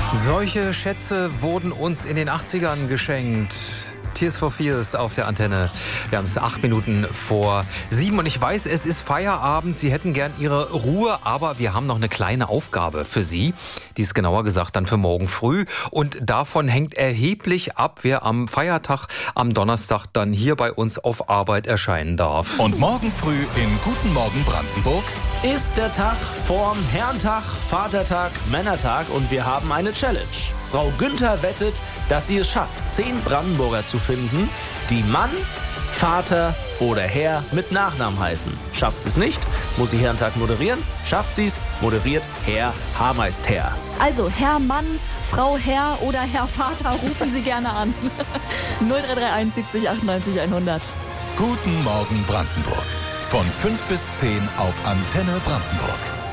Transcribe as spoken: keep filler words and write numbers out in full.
Solche Schätze wurden uns in den achtzigern geschenkt. Tears for Fears auf der Antenne. Wir haben es acht Minuten vor sieben und ich weiß, es ist Feierabend. Sie hätten gern Ihre Ruhe, aber wir haben noch eine kleine Aufgabe für Sie. Die ist genauer gesagt dann für morgen früh. Und davon hängt erheblich ab, wer am Feiertag, am Donnerstag dann hier bei uns auf Arbeit erscheinen darf. Und morgen früh in Guten Morgen Brandenburg ist der Tag vorm Herrentag, Vatertag, Männertag und wir haben eine Challenge. Frau Günther wettet, dass sie es schafft, zehn Brandenburger zu finden, die Mann, Vater oder Herr mit Nachnamen heißen. Schafft sie es nicht, muss sie Herrentag moderieren. Schafft sie es, moderiert Herr Hameister. Also Herr Mann, Frau Herr oder Herr Vater, rufen Sie gerne an. null drei drei eins siebzig achtundneunzig hundert. Guten Morgen Brandenburg. Von fünf bis zehn auf Antenne Brandenburg.